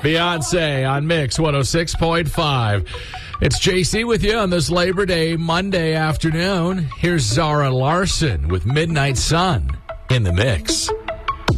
Beyonce on Mix 106.5. It's JC with you on this Labor Day Monday afternoon. Here's Zara Larson with Midnight Sun in the Mix.